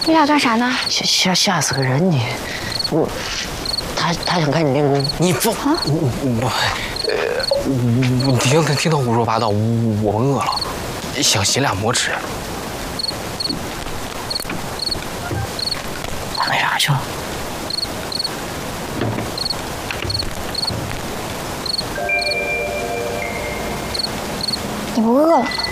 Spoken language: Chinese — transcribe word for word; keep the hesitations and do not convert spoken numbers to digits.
你俩干啥呢？ 吓吓吓死个人你！我，他他想看你练功，你不啊？我我呃，我我听他听他胡说八道，我我饿了，想写俩馍吃。他干啥去了？ 你不饿了吗？